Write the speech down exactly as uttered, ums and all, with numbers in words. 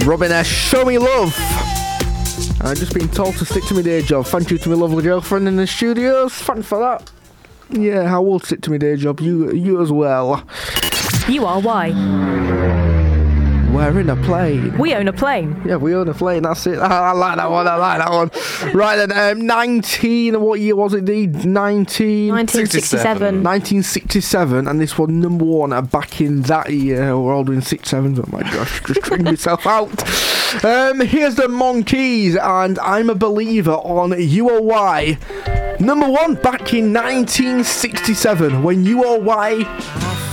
Robin S, Show Me Love. I've just been told to stick to my day job. Thank you to my lovely girlfriend in the studios. Thanks for that. Yeah, I will stick to my day job. You, you as well. You are why. We're in a plane. We own a plane. Yeah, we own a plane. That's it. I, I like that one. I like that one. Right then, um, nineteen. What year was it? The nineteen. nineteen sixty-seven. nineteen sixty-seven, and this was number one uh, back in that year. We're all doing six sevens. Oh my gosh, just trying myself out. Um, here's the Monkeys, and I'm a Believer on U O Y. Number one back in nineteen sixty-seven, when U O Y